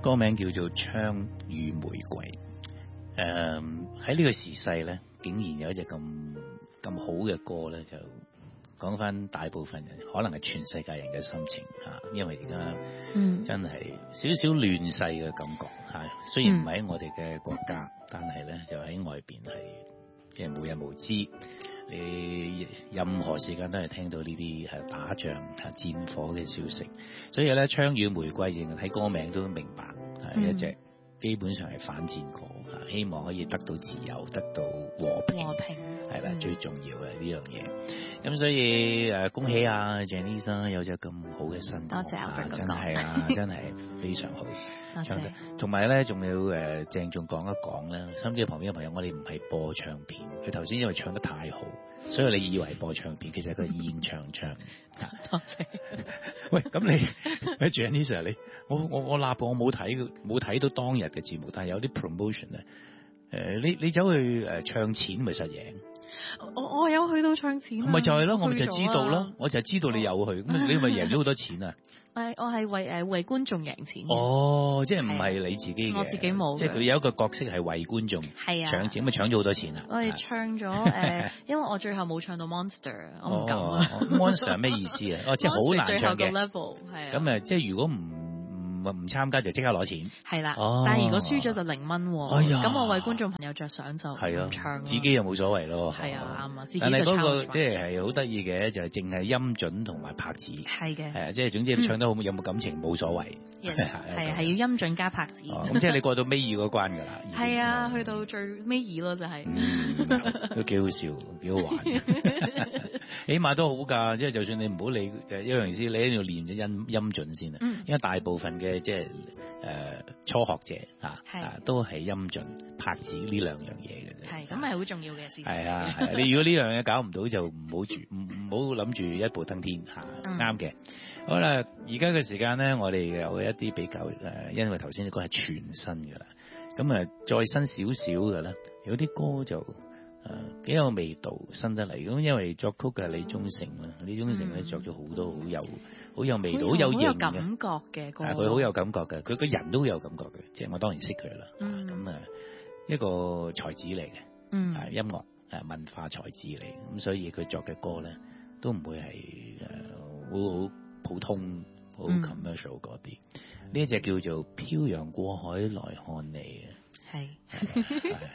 歌名叫做《槍與玫瑰》。喺呢個時勢咧，竟然有一隻咁好嘅歌咧，就講翻大部分人，可能係全世界人嘅心情嚇。因為而家真係少少亂世嘅感覺嚇。雖然唔喺我哋嘅國家，但係咧就喺外邊係即係無日無知。你任何時間都係聽到呢啲係打仗係戰火嘅消息，所以咧《槍與玫瑰》睇歌名都明白係一隻基本上係反戰歌，希望可以得到自由，得到和平係啦，最重要嘅呢樣嘢。咁所以恭喜啊 Janice 有隻咁好嘅新歌， 多謝我真係啊，真係非常好。唱得，同埋咧仲要鄭重講一講啦，收音機旁邊嘅朋友，我哋唔係播唱片，佢頭先因為唱得太好，所以你以為播唱片，其實佢係現場唱。 多謝。 喂，咁你 Janice 你我冇睇到當日嘅節目，但係有啲 promotion 咧，你走去唱錢咪實贏。 我有去到唱錢， 咪就係咯，我咪就知道咯，我就知道你有去，咁你咪贏咗好多錢啊！ 我係為觀眾贏錢。 哦，即係唔係你自己嘅？ 我自己冇。 即係佢有一個角色係為觀眾搶錢，咪搶咗好多錢啊！ 我哋唱咗因為我最後冇唱到 Monster， 我唔敢啊。 Monster 係咩意思啊？即係好難唱嘅。 最後個 level 係啊。 咁即係如果唔參加就即刻攞錢。 係啦，但係如果輸咗就0蚊喎。 哎呀， 咁我為觀眾朋友着想就唔唱。 自己又冇所謂咯。 係啊，啱啊，自己但係嗰個即係好得意嘅，就係淨係音準同埋拍子。 係嘅。 係啊，即係總之你唱得好有冇感情冇所謂。 係要音準加拍子。 咁即係你過到尾二嗰關㗎啦。 係啊，去到最尾二咯，就係。 都幾好笑，幾好玩。起碼都好㗎，即係就算你唔好理一樣先，你一定要練咗音準先啊。因為大部分嘅即係初學者都係音準拍子呢兩樣嘢嘅啫。 係咁係好重要嘅事情。 係啊，你如果呢樣嘢搞唔到，就唔好諗住一步登天嚇。啱嘅。好啦，而家嘅時間咧，我哋有一啲比較因為頭先啲歌係全新㗎啦，咁再新少少嘅咧，有啲歌就幾有味道，新得嚟。咁因為作曲嘅李宗盛啦，李宗盛咧作咗好多好有味道、好有型嘅感覺嘅歌。 佢好有感覺嘅，佢個人都好有感覺嘅，即係我當然識佢啦。咁一個才子嚟嘅，音樂文化才子嚟，咁所以佢作嘅歌咧都唔會係好普通、好 commercial 嗰啲。呢一隻叫做《漂洋過海來看你》嘅。係。